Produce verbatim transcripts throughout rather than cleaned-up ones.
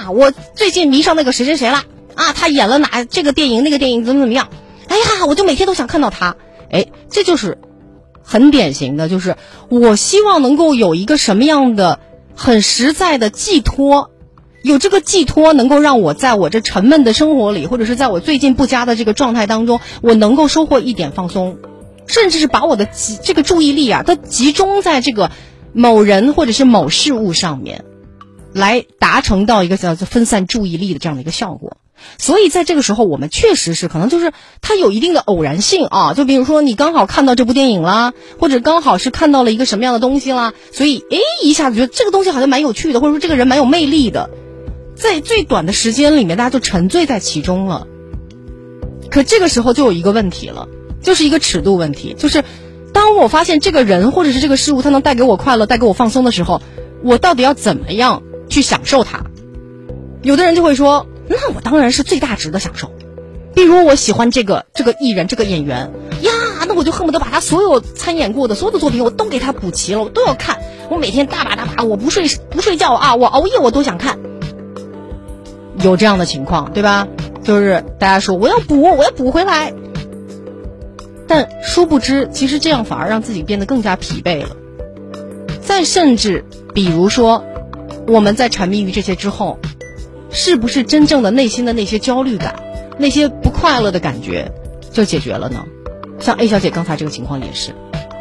呀，我最近迷上那个谁谁谁了啊，他演了哪这个电影那个电影怎么怎么样，哎呀，我就每天都想看到他。哎，这就是很典型的，就是我希望能够有一个什么样的很实在的寄托，有这个寄托能够让我在我这沉闷的生活里，或者是在我最近不佳的这个状态当中，我能够收获一点放松，甚至是把我的这个注意力啊都集中在这个某人或者是某事物上面，来达成到一个叫做分散注意力的这样的一个效果。所以在这个时候我们确实是可能就是它有一定的偶然性啊，就比如说你刚好看到这部电影啦，或者刚好是看到了一个什么样的东西啦，所以诶一下子觉得这个东西好像蛮有趣的，或者说这个人蛮有魅力的，在最短的时间里面大家就沉醉在其中了。可这个时候就有一个问题了，就是一个尺度问题，就是当我发现这个人或者是这个事物它能带给我快乐带给我放松的时候，我到底要怎么样去享受它。有的人就会说，那我当然是最大值的享受，比如我喜欢这个这个艺人这个演员呀，那我就恨不得把他所有参演过的所有的作品我都给他补齐了，我都要看，我每天大把大把，我不睡不睡觉啊，我熬夜我都想看。有这样的情况对吧，就是大家说我要补我要补回来，但殊不知其实这样反而让自己变得更加疲惫了。再甚至比如说我们在沉迷于这些之后，是不是真正的内心的那些焦虑感那些不快乐的感觉就解决了呢？像 A 小姐刚才这个情况也是，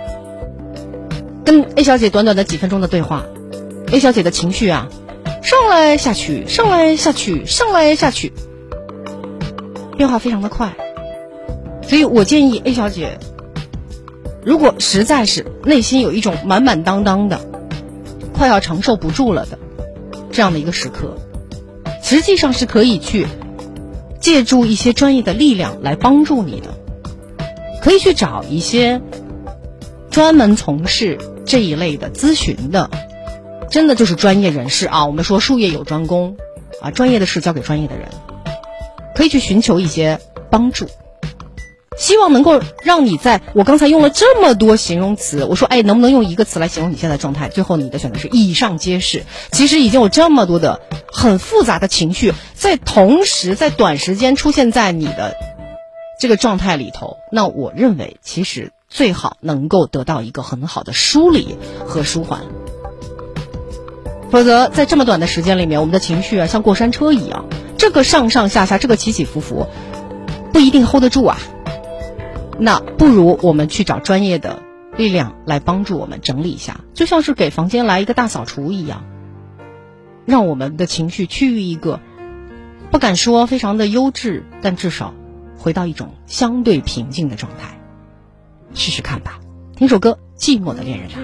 跟 A 小姐短短的几分钟的对话， A 小姐的情绪啊上来下去上来下去上来下去，变化非常的快。所以我建议 A 小姐，如果实在是内心有一种满满当当的快要承受不住了的这样的一个时刻，实际上是可以去借助一些专业的力量来帮助你的，可以去找一些专门从事这一类的咨询的，真的就是专业人士啊。我们说术业有专攻啊，专业的事交给专业的人，可以去寻求一些帮助，希望能够让你在我刚才用了这么多形容词，我说哎，能不能用一个词来形容你现在的状态，最后你的选择是以上皆是。其实已经有这么多的很复杂的情绪在同时在短时间出现在你的这个状态里头，那我认为其实最好能够得到一个很好的梳理和舒缓，否则在这么短的时间里面，我们的情绪啊像过山车一样，这个上上下下，这个起起伏伏，不一定 hold 得住啊。那不如我们去找专业的力量来帮助我们整理一下，就像是给房间来一个大扫除一样，让我们的情绪趋于一个不敢说非常的优质，但至少回到一种相对平静的状态。试试看吧，听首歌《寂寞的恋人》。